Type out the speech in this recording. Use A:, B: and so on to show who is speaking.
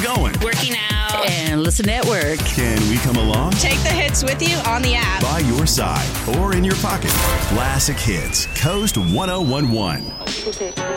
A: going?
B: Working out.
C: And listen at work.
A: Can we come along?
B: Take the hits with you on the app.
A: By your side or in your pocket. Classic Hits. Coast 1011.